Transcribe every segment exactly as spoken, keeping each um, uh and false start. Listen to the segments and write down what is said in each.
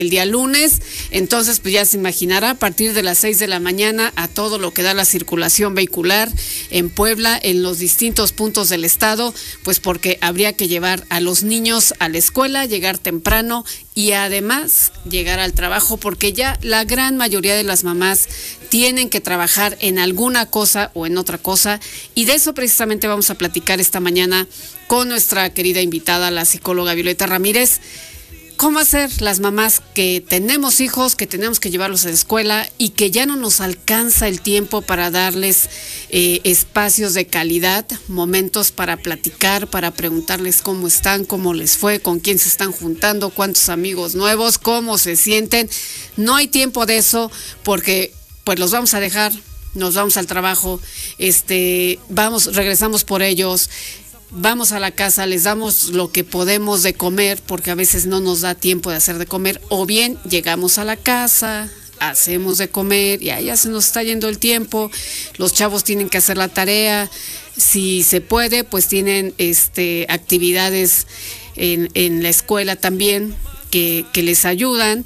el día lunes, entonces pues ya se imaginará, a partir de las seis de la mañana a todo lo que da la circulación vehicular en Puebla, en los distintos puntos del estado, pues porque habría que llevar a los niños a la escuela, llegar temprano y además llegar al trabajo, porque ya la gran mayoría de las mamás tienen que trabajar en alguna cosa o en otra cosa, y de eso precisamente vamos a platicar esta mañana con nuestra querida invitada, la psicóloga Violeta Ramírez. ¿Cómo hacer las mamás que tenemos hijos, que tenemos que llevarlos a la escuela y que ya no nos alcanza el tiempo para darles eh, espacios de calidad, momentos para platicar, para preguntarles cómo están, cómo les fue, con quién se están juntando, cuántos amigos nuevos, cómo se sienten? No hay tiempo de eso porque pues los vamos a dejar, nos vamos al trabajo, este, vamos, regresamos por ellos. Vamos a la casa, les damos lo que podemos de comer, porque a veces no nos da tiempo de hacer de comer, o bien llegamos a la casa, hacemos de comer y ahí ya se nos está yendo el tiempo. Los chavos tienen que hacer la tarea, si se puede, pues tienen este actividades en, en la escuela también que, que les ayudan.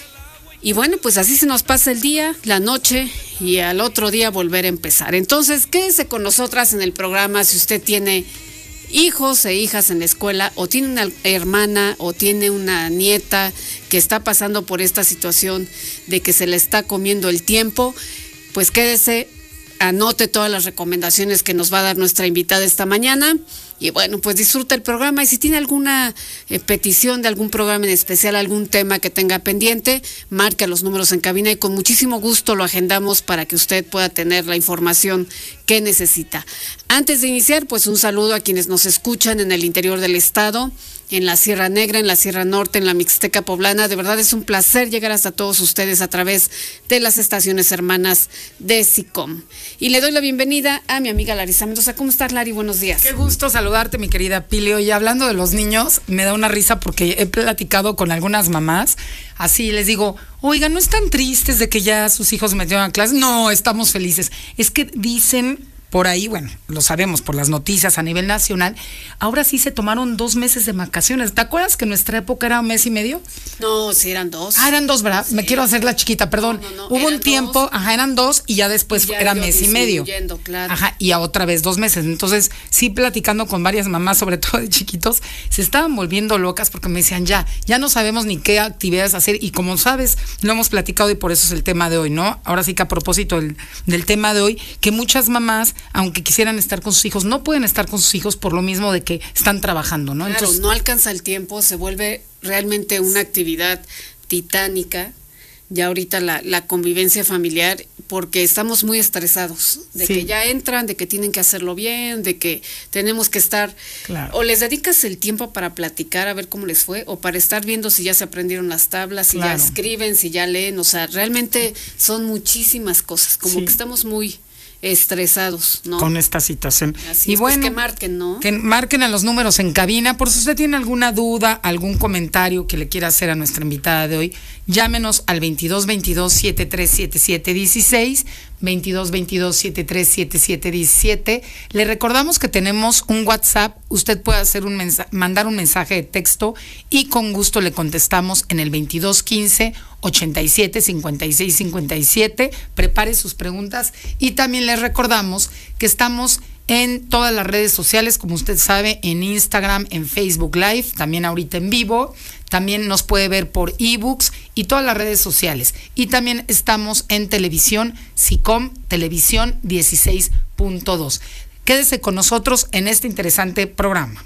Y bueno, pues así se nos pasa el día, la noche, y al otro día volver a empezar. Entonces, quédese con nosotras en el programa si usted tiene hijos e hijas en la escuela, o tiene una hermana o tiene una nieta que está pasando por esta situación de que se le está comiendo el tiempo. Pues quédese, anote todas las recomendaciones que nos va a dar nuestra invitada esta mañana. Y bueno, pues disfruta el programa, y si tiene alguna eh, petición de algún programa en especial, algún tema que tenga pendiente, marque a los números en cabina y con muchísimo gusto lo agendamos para que usted pueda tener la información que necesita. Antes de iniciar, pues un saludo a quienes nos escuchan en el interior del estado, en la Sierra Negra, en la Sierra Norte, en la Mixteca Poblana. De verdad es un placer llegar hasta todos ustedes a través de las estaciones hermanas de SICOM. Y le doy la bienvenida a mi amiga Larisa Mendoza. ¿Cómo estás, Lari? Buenos días. Qué gusto saludarte, mi querida Pili. Y hablando de los niños, me da una risa porque he platicado con algunas mamás, así les digo, oigan, ¿no están tristes de que ya sus hijos metieron a clase? No, estamos felices. Es que dicen por ahí, bueno, lo sabemos por las noticias a nivel nacional, ahora sí se tomaron dos meses de vacaciones. ¿Te acuerdas que en nuestra época era un mes y medio? No, sí eran dos. Ah, eran dos, ¿verdad? Sí. Me quiero hacer la chiquita, perdón. No, no, no, Hubo un tiempo, dos. ajá, eran dos y ya después y ya era mes y medio. Claro. Ajá, y a otra vez dos meses. Entonces, sí, platicando con varias mamás, sobre todo de chiquitos, se estaban volviendo locas porque me decían, ya, ya no sabemos ni qué actividades hacer. Y como sabes, lo hemos platicado y por eso es el tema de hoy, ¿no? Ahora sí que a propósito del, del tema de hoy, que muchas mamás, aunque quisieran estar con sus hijos, no pueden estar con sus hijos por lo mismo de que están trabajando, ¿no? Claro, Entonces, no alcanza el tiempo, se vuelve realmente una actividad titánica, ya ahorita la, la convivencia familiar, porque estamos muy estresados, de sí. que ya entran, de que tienen que hacerlo bien, de que tenemos que estar, claro. o les dedicas el tiempo para platicar a ver cómo les fue, o para estar viendo si ya se aprendieron las tablas, si claro. ya escriben, si ya leen, o sea, realmente son muchísimas cosas, como sí. que estamos muy estresados, ¿no? Con esta situación. Así y es, bueno, pues que marquen, ¿no? Que marquen a los números en cabina. Por si usted tiene alguna duda, algún comentario que le quiera hacer a nuestra invitada de hoy, llámenos al veintidós veintidós setenta y tres setenta y siete dieciséis, veintidós veintidós setenta y tres setenta y siete diecisiete. Le recordamos que tenemos un WhatsApp, usted puede hacer un mensaje, mandar un mensaje de texto y con gusto le contestamos en el veintidós quince ochenta y siete cincuenta y seis cincuenta y siete. Prepare sus preguntas y también les recordamos que estamos en todas las redes sociales, como usted sabe, en Instagram, en Facebook Live, también ahorita en vivo. También nos puede ver por ebooks y todas las redes sociales. Y también estamos en televisión, SICOM, televisión dieciséis punto dos. Quédese con nosotros en este interesante programa.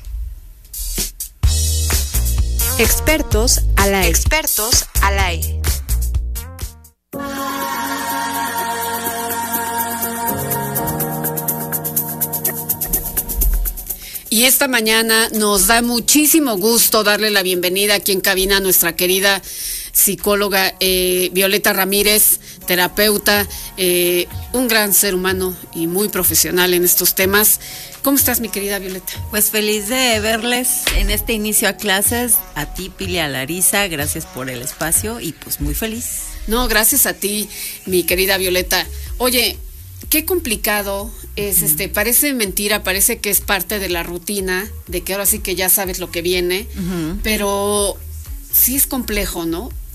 Expertos al aire. Expertos al aire. Y esta mañana nos da muchísimo gusto darle la bienvenida aquí en cabina a nuestra querida psicóloga eh, Violeta Ramírez, terapeuta, eh, un gran ser humano y muy profesional en estos temas. ¿Cómo estás, mi querida Violeta? Pues feliz de verles en este inicio a clases, a ti, Pili, a Larisa, gracias por el espacio y pues muy feliz. No, gracias a ti, mi querida Violeta. Oye, qué complicado es, uh-huh. este, parece mentira, parece que es parte de la rutina, de que ahora sí que ya sabes lo que viene, uh-huh. pero sí es complejo, ¿no?